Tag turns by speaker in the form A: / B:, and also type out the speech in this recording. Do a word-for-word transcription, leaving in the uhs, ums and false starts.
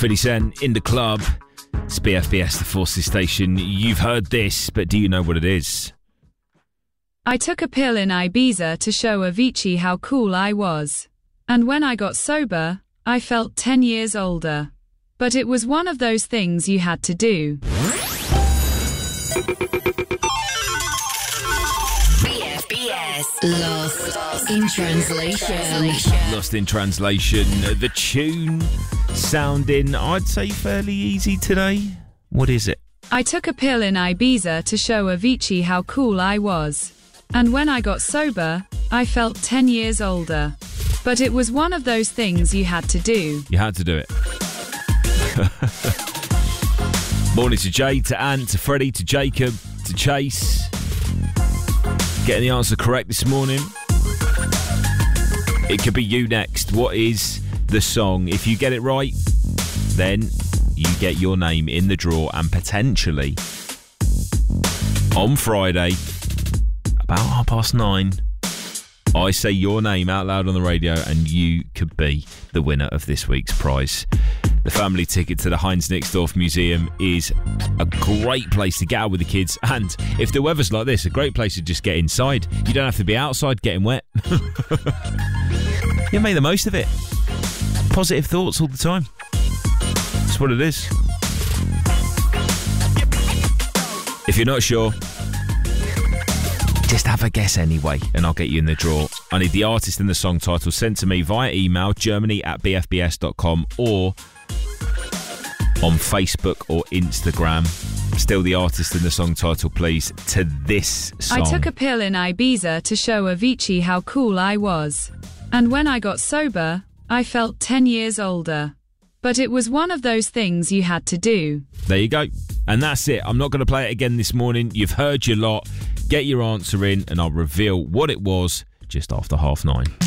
A: fifty Cent in the club. It's B F B S, the Forces station. You've heard this, but do you know what it is?
B: I took a pill in Ibiza to show Avicii how cool I was. And when I got sober, I felt ten years older. But it was one of those things you had to do.
C: B F B S Lost in Translation.
A: Lost in Translation. The tune sounding, I'd say, fairly easy today. What is it?
B: I took a pill in Ibiza to show Avicii how cool I was. And when I got sober, I felt ten years older. But it was one of those things you had to do.
A: You had to do it. Morning to Jay, to Ant, to Freddie, to Jacob, to Chase. Getting the answer correct this morning. It could be you next. What is the song? If you get it right, then you get your name in the draw, and potentially on Friday, about half past nine, I say your name out loud on the radio and you could be the winner of this week's prize. The family ticket to the Heinz Nixdorf Museum is a great place to get out with the kids, and if the weather's like this, a great place to just get inside. You don't have to be outside getting wet. You make the most of it. Positive thoughts all the time. That's what it is. If you're not sure, just have a guess anyway, and I'll get you in the draw. I need the artist and the song title sent to me via email, germany at b f b s dot com, or on Facebook or Instagram. Still the artist and the song title, please, to this song.
B: I took a pill in Ibiza to show Avicii how cool I was. And when I got sober, I felt ten years older. But it was one of those things you had to do.
A: There you go. And that's it. I'm not going to play it again this morning. You've heard your lot. Get your answer in and I'll reveal what it was just after half nine.